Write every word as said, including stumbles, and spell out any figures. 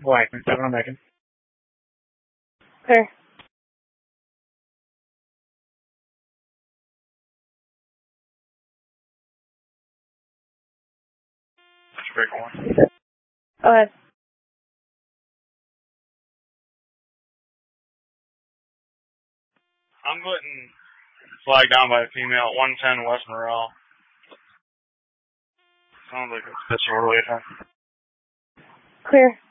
Blackman, seven on Macon. Clear. Break one. Go ahead. I'm getting flagged down by a female at one ten West Morale. Sounds like it's pistol related. Clear.